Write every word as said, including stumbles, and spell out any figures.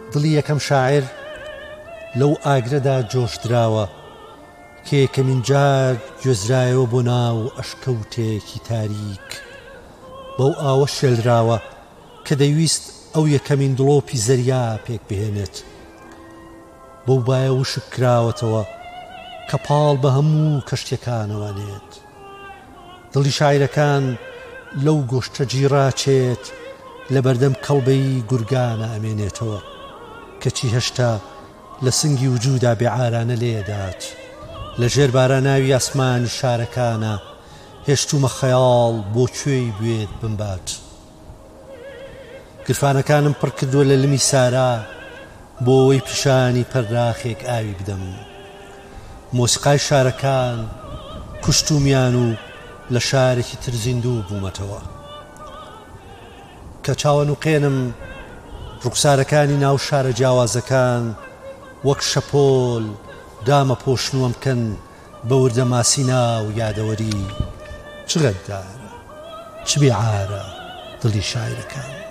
دڵی یەکەم شاعر لەو ئاگرەدا جۆشدراوە کە یەکەمین جار گوێزرایەوە بۆ ناو ئەشکەوتێکی تاریک بەو ئاوە شێلراوە کە دەیویست ئەو یەکەمین دڵۆپی زەریا پێک بهێنێت بەو بایە وشک کراوەتەوە کە پاڵ بە هەموو کەشتەکانەوانێت دڵی شاعیرەکان لەو گۆشتە جیڕاچێت لە بەردەم کەڵبەی گورگانە ئەمێنێتەوە کەچی هەشتا لە سنگی وجودا بێعارانە لێدات لە ژێر باراناوی ئاسمانی شارەکانە هێشتومە خەیاڵ بۆ کوێی بوێت بمبات گرفانەکانم پڕ کردووە لە لمی سارا بۆ ئەوەی پیشانی پەرداخێک ئاوی بدەم مۆسیقای شارەکان کوشتومیان و لە شارێکی تر زیندوو بوومەتەوە کە چاوەنوقێنم ڕوخسارەکانی ناو شارە جیاوازەکان وەک شەپۆل دامە پۆشنووە بکەن بە وردە ماسینا و یادەوەری چ غەدارە چ بێعارە دڵی شاعیرەکان